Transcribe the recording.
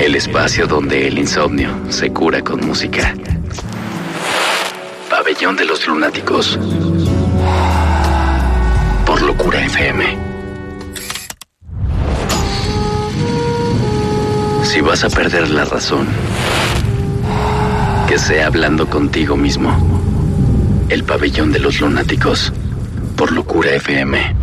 El espacio donde el insomnio se cura con música. Pabellón de los Lunáticos. Por Locura FM. Si vas a perder la razón, que sea hablando contigo mismo. El Pabellón de los Lunáticos. Por Locura FM.